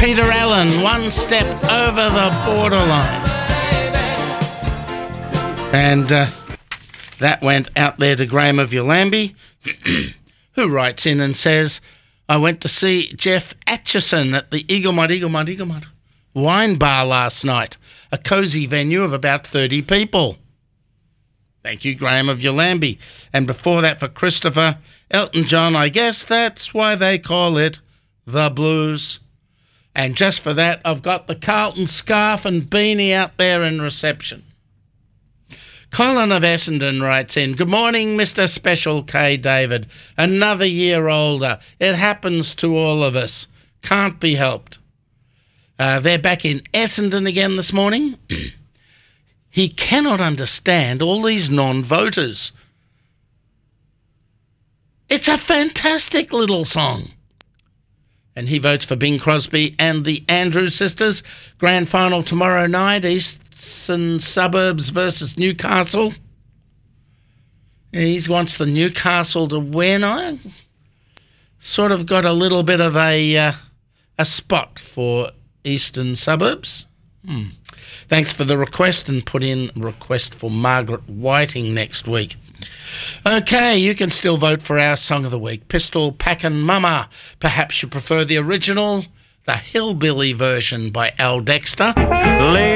Peter Allen, One Step Over the Borderline. And that went out there to Graham of Yolambie, who writes in and says, I went to see Jeff Atchison at the Eaglemont Wine Bar last night, a cosy venue of about 30 people. Thank you, Graham of Yolambie. And before that for Christopher, Elton John, I guess that's why they call it the blues. And just for that, I've got the Carlton scarf and beanie out there in reception. Colin of Essendon writes in, good morning, Mr. Special K. David. Another year older. It happens to all of us. Can't be helped. They're back in Essendon again this morning. He cannot understand all these non-voters. It's a fantastic little song. And he votes for Bing Crosby and the Andrews Sisters. Grand final tomorrow night, Eastern Suburbs versus Newcastle. He wants the Newcastle to win. I sort of got a little bit of a spot for Eastern Suburbs. Thanks for the request, and put in request for Margaret Whiting next week. Okay, you can still vote for our Song of the Week, Pistol Packin' Mama. Perhaps you prefer the original, the hillbilly version by Al Dexter.